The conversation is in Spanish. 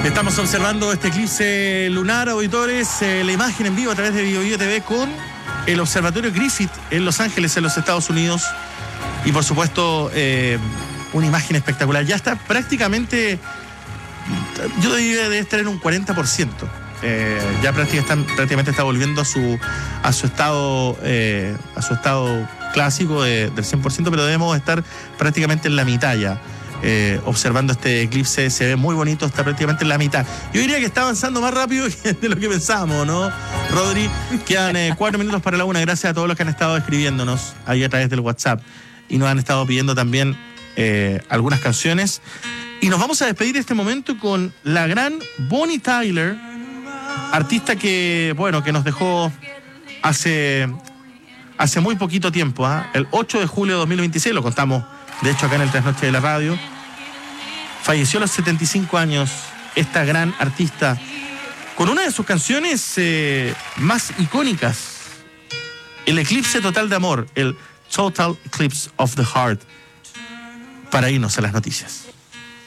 Estamos observando este eclipse lunar, auditores, la imagen en vivo a través de BioBio TV con el Observatorio Griffith en Los Ángeles, en los Estados Unidos. Y por supuesto, una imagen espectacular. Ya está prácticamente, yo diría debe estar en un 40%. Ya prácticamente está volviendo a su estado clásico del 100%, pero debemos estar prácticamente en la mitad ya. Observando este eclipse, se ve muy bonito, está prácticamente en la mitad. Yo diría que está avanzando más rápido de lo que pensábamos, ¿no, Rodri? Quedan 4 minutos para la 1. Gracias a todos los que han estado escribiéndonos ahí a través del WhatsApp y nos han estado pidiendo también algunas canciones. Y nos vamos a despedir de este momento con la gran Bonnie Tyler, artista que nos dejó hace muy poquito tiempo, el 8 de julio de 2026, lo contamos de hecho acá en el Trasnoche de la Radio. Falleció a los 75 años esta gran artista con una de sus canciones más icónicas, el eclipse total de amor, el Total Eclipse of the Heart, para irnos a las noticias.